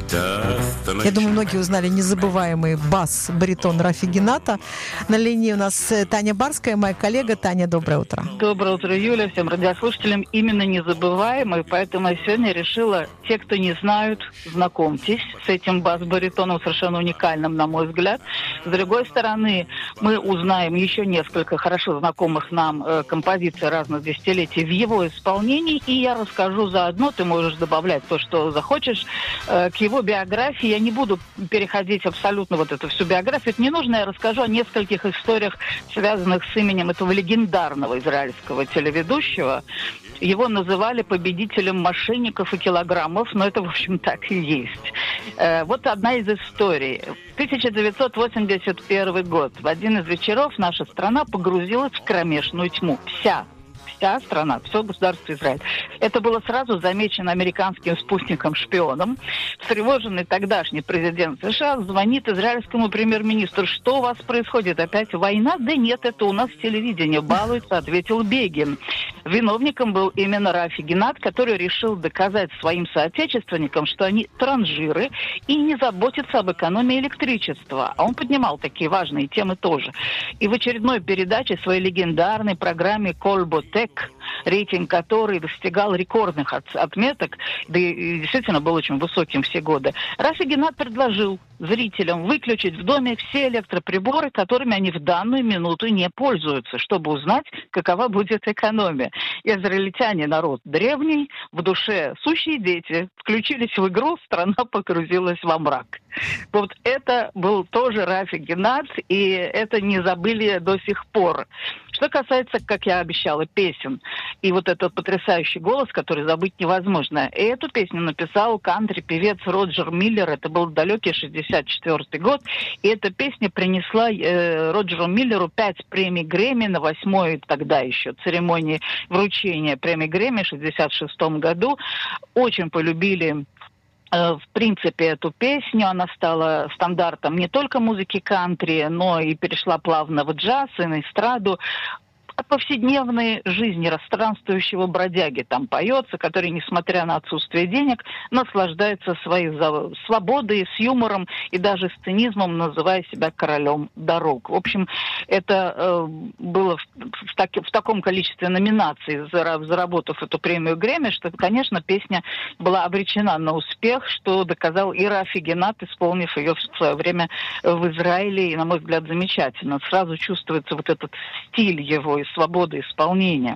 Я думаю, многие узнали незабываемый бас-баритон Рафи Гината. На линии у нас Таня Барская, моя коллега. Таня, доброе утро. Доброе утро, Юля, всем радиослушателям. Именно незабываемый, поэтому я сегодня решила, те, кто не знают, знакомьтесь с этим бас-баритоном, совершенно уникальным, на мой взгляд. С другой стороны, мы узнаем еще несколько хорошо знакомых нам композиций разных десятилетий в его исполнении, и я расскажу заодно, ты можешь добавлять то, что захочешь, к его биографии. Я не буду переходить абсолютно вот эту всю биографию. Это не нужно, я расскажу о нескольких историях, связанных с именем этого легендарного израильского телеведущего. Его называли победителем мошенников и килограммов, но это, в общем, так и есть. Вот одна из историй. 1981 год. В один из вечеров наша страна погрузилась в кромешную тьму. Вся страна, все государство Израиль. Это было сразу замечено американским спутником-шпионом. Встревоженный тогдашний президент США звонит израильскому премьер-министру. Что у вас происходит? Опять война? Да нет, это у нас телевидение балуется, ответил Бегин. Виновником был именно Рафи Гинат, который решил доказать своим соотечественникам, что они транжиры и не заботятся об экономии электричества. А он поднимал такие важные темы тоже. И в очередной передаче своей легендарной программе «Колботек», рейтинг которой достигал рекордных отметок, да и действительно был очень высоким все годы, Рафи Гинат предложил зрителям выключить в доме все электроприборы, которыми они в данную минуту не пользуются, чтобы узнать, какова будет экономия. Израильтяне народ древний, в душе сущие дети, включились в игру, страна погрузилась во мрак. Вот это был тоже Рафи Гинат, и это не забыли до сих пор. Что касается, как я обещала, песен, и вот этот потрясающий голос, который забыть невозможно. И эту песню написал кантри-певец Роджер Миллер, это был далекий 64-й год, и эта песня принесла Роджеру Миллеру 5 премий Грэмми на 8-й тогда еще церемонии вручения премии Грэмми в 66-м году. Очень полюбили в принципе, эту песню. Она стала стандартом не только музыки кантри, но и перешла плавно в джаз и на эстраду. О повседневной жизни странствующего бродяги там поется, который, несмотря на отсутствие денег, наслаждается своей свободой, с юмором и даже с цинизмом, называя себя королем дорог. В общем, это было в таком количестве номинаций, заработав эту премию Грэмми, что, конечно, песня была обречена на успех, что доказал и Рафи Гинат, исполнив ее в свое время в Израиле, и, на мой взгляд, замечательно. Сразу чувствуется вот этот стиль его и свободы исполнения.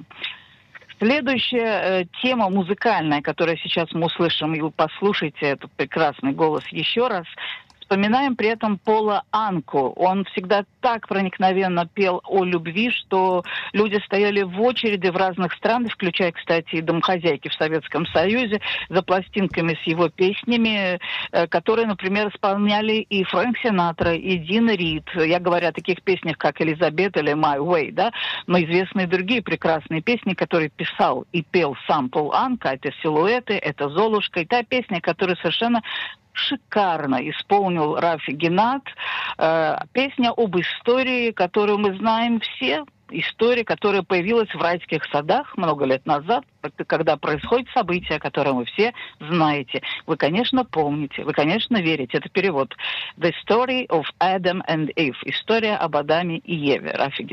Следующая тема музыкальная, которую сейчас мы услышим, и вы послушайте этот прекрасный голос еще раз. Вспоминаем при этом Пола Анку. Он всегда так проникновенно пел о любви, что люди стояли в очереди в разных странах, включая, кстати, и домохозяйки в Советском Союзе, за пластинками с его песнями, которые, например, исполняли и Фрэнк Синатра, и Дин Рид. Я говорю о таких песнях, как «Элизабет» или «My Way», да, но известны и другие прекрасные песни, которые писал и пел сам Пол Анка. Это «Силуэты», это «Золушка», и та песня, которая совершенно шикарно исполнил Рафи Гинат. Песня об истории, которую мы знаем все. История, которая появилась в райских садах много лет назад, когда происходит событие, которое вы все знаете. Вы, конечно, помните, вы, конечно, верите. Это перевод. The Story of Adam and Eve. История об Адаме и Еве. Рафи Гинат.